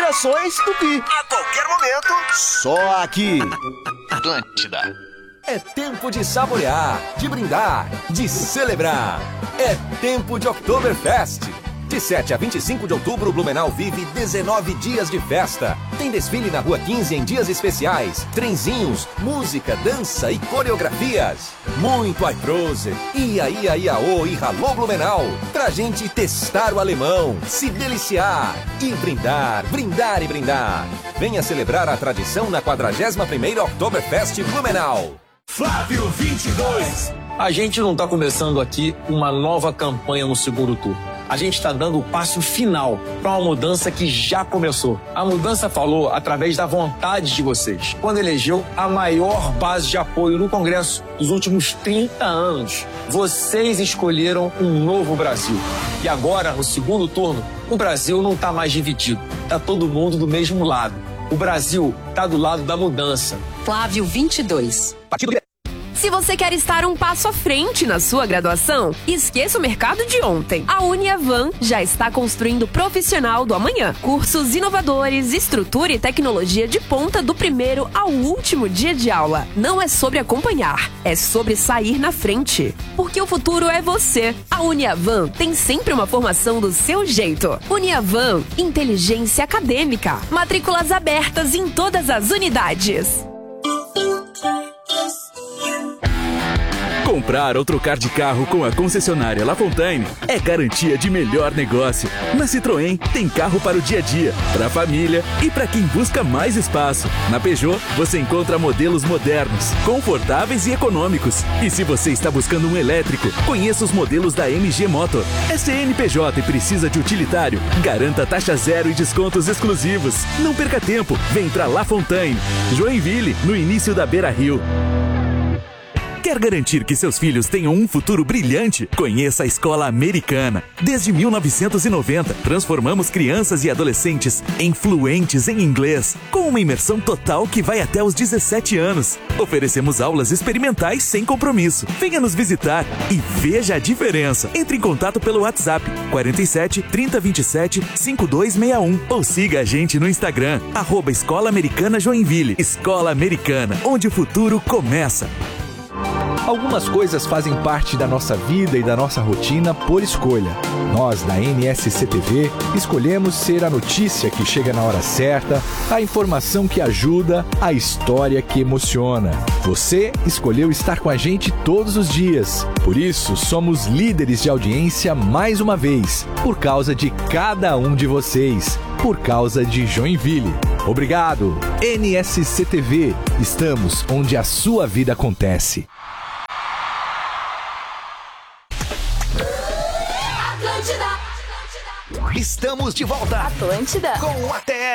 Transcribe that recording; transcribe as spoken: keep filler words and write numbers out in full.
Operações Tupi. A qualquer momento, só aqui. Atlântida. É tempo de saborear, de brindar, de celebrar. É tempo de Oktoberfest. De sete a vinte e cinco de outubro, Blumenau vive dezenove dias de festa. Tem desfile na Rua quinze em dias especiais, trenzinhos, música, dança e coreografias. Muito iProse, ia, ia, iaô e ralô Blumenau. Pra gente testar o alemão, se deliciar e brindar, brindar e brindar. Venha celebrar a tradição na quadragésima primeira Oktoberfest Blumenau. Flávio vinte e dois. A gente não está começando aqui uma nova campanha no segundo turno. A gente está dando o passo final para uma mudança que já começou. A mudança falou através da vontade de vocês, quando elegeu a maior base de apoio no Congresso dos últimos trinta anos. Vocês escolheram um novo Brasil. E agora, no segundo turno, o Brasil não está mais dividido. Está todo mundo do mesmo lado. O Brasil está do lado da mudança. Flávio vinte e dois. Partido Se você quer estar um passo à frente na sua graduação, esqueça o mercado de ontem. A Uniavan já está construindo o profissional do amanhã. Cursos inovadores, estrutura e tecnologia de ponta do primeiro ao último dia de aula. Não é sobre acompanhar, é sobre sair na frente. Porque o futuro é você. A Uniavan tem sempre uma formação do seu jeito. Uniavan, inteligência acadêmica. Matrículas abertas em todas as unidades. Comprar ou trocar de carro com a concessionária La Fontaine é garantia de melhor negócio. Na Citroën tem carro para o dia a dia, para a família e para quem busca mais espaço. Na Peugeot você encontra modelos modernos, confortáveis e econômicos. E se você está buscando um elétrico, conheça os modelos da M G Motor. É C N P J e precisa de utilitário? Garanta taxa zero e descontos exclusivos. Não perca tempo, vem para La Fontaine. Joinville, no início da Beira Rio. Quer garantir que seus filhos tenham um futuro brilhante? Conheça a Escola Americana. Desde mil novecentos e noventa, transformamos crianças e adolescentes em fluentes em inglês, com uma imersão total que vai até os dezessete anos. Oferecemos aulas experimentais sem compromisso. Venha nos visitar e veja a diferença. Entre em contato pelo WhatsApp quarenta e sete, trinta, vinte e sete, cinquenta e dois sessenta e um ou siga a gente no Instagram, arroba Escola Americana Joinville. Escola Americana, onde o futuro começa. Algumas coisas fazem parte da nossa vida e da nossa rotina por escolha. Nós, da N S C T V, escolhemos ser a notícia que chega na hora certa, a informação que ajuda, a história que emociona. Você escolheu estar com a gente todos os dias. Por isso, somos líderes de audiência mais uma vez, por causa de cada um de vocês, por causa de Joinville. Obrigado, N S C T V. Estamos onde a sua vida acontece. Estamos de volta. Atlântida. Com a T